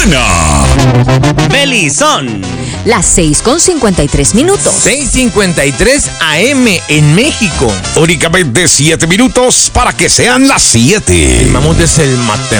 mañana. Belizón. Las 6:53. 6:53 AM en México. Únicamente 7 minutos para que sean las 7. El mamut es el mate.